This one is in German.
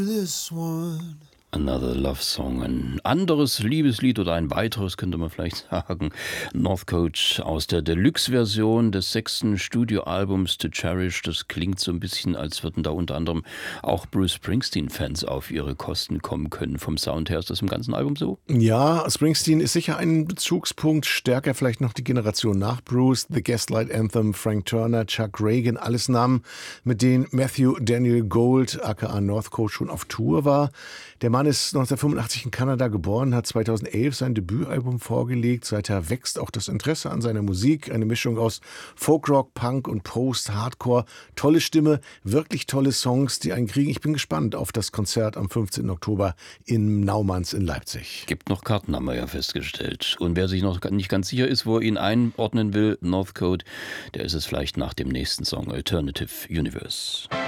This one. Another Love Song, ein anderes Liebeslied oder ein weiteres, könnte man vielleicht sagen. Northcote aus der Deluxe-Version des 6. Studioalbums To Cherish. Das klingt so ein bisschen, als würden da unter anderem auch Bruce Springsteen-Fans auf ihre Kosten kommen können. Vom Sound her ist das im ganzen Album so? Ja, Springsteen ist sicher ein Bezugspunkt, stärker vielleicht noch die Generation nach Bruce. The Gaslight Anthem, Frank Turner, Chuck Reagan, alles Namen, mit denen Matthew Daniel Gold, aka Northcote, schon auf Tour war. Der Mann ist 1985 in Kanada geboren, hat 2011 sein Debütalbum vorgelegt. Seither wächst auch das Interesse an seiner Musik. Eine Mischung aus Folkrock, Punk und Post-Hardcore. Tolle Stimme, wirklich tolle Songs, die einen kriegen. Ich bin gespannt auf das Konzert am 15. Oktober im Naumanns in Leipzig. Gibt noch Karten, haben wir ja festgestellt. Und wer sich noch nicht ganz sicher ist, wo er ihn einordnen will, Northcote, der ist es vielleicht nach dem nächsten Song, Alternative Universe.